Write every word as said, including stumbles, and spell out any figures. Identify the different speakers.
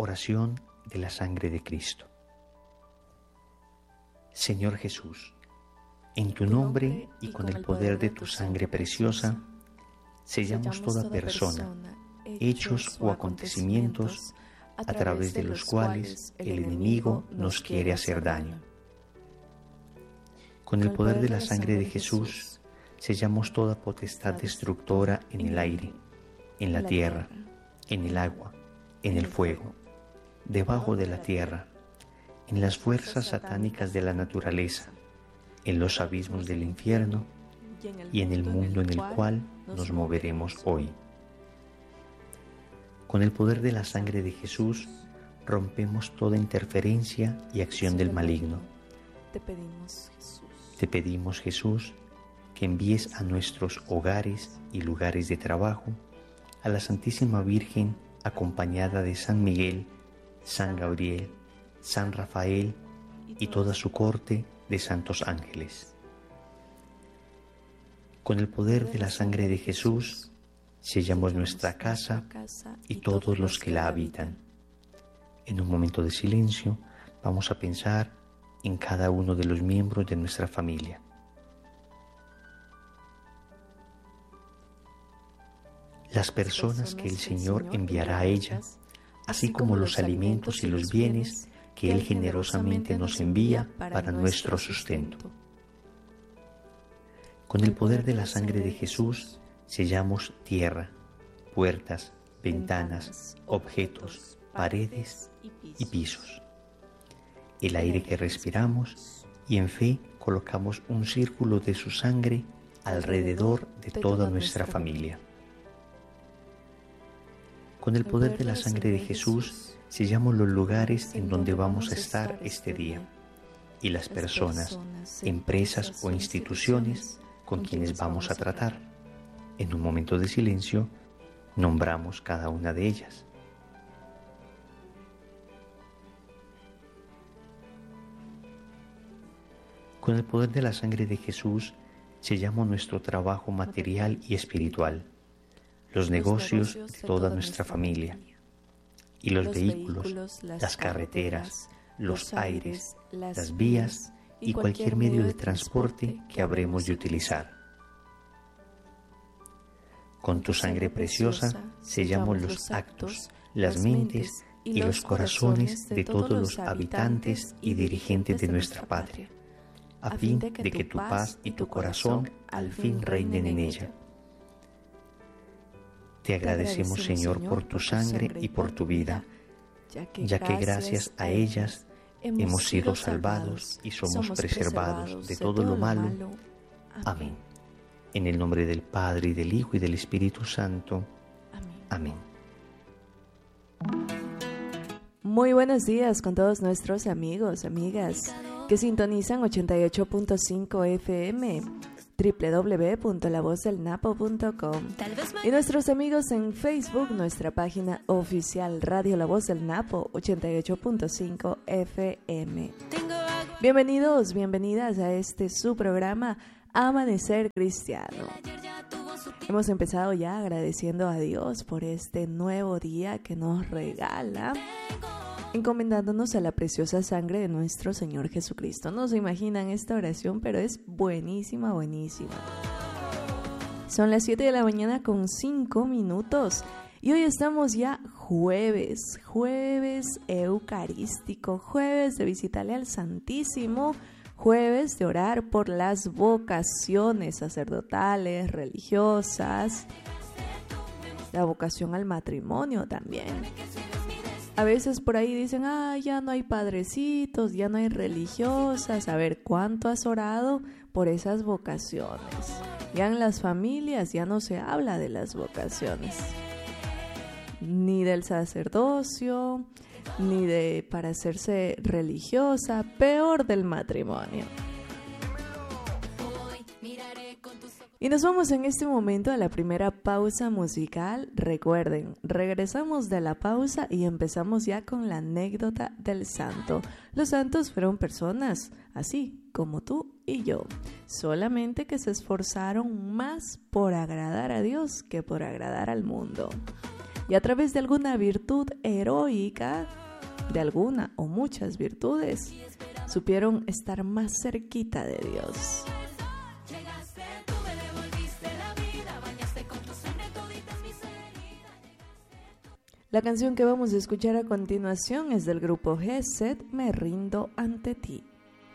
Speaker 1: Oración de la sangre de Cristo. Señor Jesús, en tu nombre y con el poder de tu sangre preciosa, sellamos toda persona, hechos o acontecimientos a través de los cuales el enemigo nos quiere hacer daño. Con el poder de la sangre de Jesús, sellamos toda potestad destructora en el aire, en la tierra, en el agua, en el fuego, debajo de la tierra, en las fuerzas satánicas de la naturaleza, en los abismos del infierno y en el mundo en el cual nos moveremos hoy. Con el poder de la sangre de Jesús, rompemos toda interferencia y acción del maligno.
Speaker 2: Te pedimos, Jesús.
Speaker 1: Te pedimos, Jesús, que envíes a nuestros hogares y lugares de trabajo a la Santísima Virgen acompañada de San Miguel, San Gabriel, San Rafael y toda su corte de santos ángeles. Con el poder de la sangre de Jesús, sellamos nuestra casa y todos los que la habitan. En un momento de silencio, vamos a pensar en cada uno de los miembros de nuestra familia. Las personas que el Señor enviará a ella, así como los alimentos y los bienes que Él generosamente nos envía para nuestro sustento. Con el poder de la sangre de Jesús, sellamos tierra, puertas, ventanas, objetos, paredes y pisos, el aire que respiramos, y en fe colocamos un círculo de su sangre alrededor de toda nuestra familia. Con el poder de la sangre de Jesús, sellamos los lugares en donde vamos a estar este día y las personas, empresas o instituciones con quienes vamos a tratar. En un momento de silencio, nombramos cada una de ellas. Con el poder de la sangre de Jesús, sellamos nuestro trabajo material y espiritual, los negocios de toda nuestra familia, y los vehículos, las carreteras, los aires, las vías y cualquier medio de transporte que habremos de utilizar. Con tu sangre preciosa sellamos los actos, las mentes y los corazones de todos los habitantes y dirigentes de nuestra patria, a fin de que tu paz y tu corazón al fin reinen en ella. Te agradecemos, Señor, por tu sangre y por tu vida, ya que gracias a ellas hemos sido salvados y somos preservados de todo lo malo. Amén. En el nombre del Padre, y del Hijo, y del Espíritu Santo. Amén.
Speaker 2: Muy buenos días con todos nuestros amigos, amigas, que sintonizan ochenta y ocho punto cinco F M, doble u doble u doble u punto la voz del napo punto com, y nuestros amigos en Facebook, nuestra página oficial Radio La Voz del Napo, ochenta y ocho punto cinco F M. Bienvenidos, bienvenidas a este su programa Amanecer Cristiano. Hemos empezado ya agradeciendo a Dios por este nuevo día que nos regala, encomendándonos a la preciosa sangre de nuestro Señor Jesucristo. No se imaginan esta oración, pero es buenísima, buenísima. Son las siete de la mañana con cinco minutos y hoy estamos ya jueves, jueves eucarístico, jueves de visitarle al Santísimo, jueves de orar por las vocaciones sacerdotales, religiosas, la vocación al matrimonio también. A veces por ahí dicen, ah, ya no hay padrecitos, ya no hay religiosas. A ver, ¿cuánto has orado por esas vocaciones? Ya en las familias ya no se habla de las vocaciones, ni del sacerdocio, ni de para hacerse religiosa, peor del matrimonio. Y nos vamos en este momento a la primera pausa musical. Recuerden, regresamos de la pausa y empezamos ya con la anécdota del santo. Los santos fueron personas así como tú y yo, solamente que se esforzaron más por agradar a Dios que por agradar al mundo. y a través de alguna virtud heroica, de alguna o muchas virtudes, supieron estar más cerquita de Dios. La canción que vamos a escuchar a continuación es del grupo Gesed, Me rindo ante ti.